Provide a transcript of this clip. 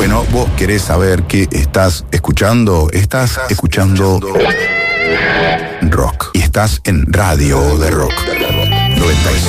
Bueno, vos querés saber qué estás escuchando. Estás escuchando rock. Y estás en Radio de Rock 96.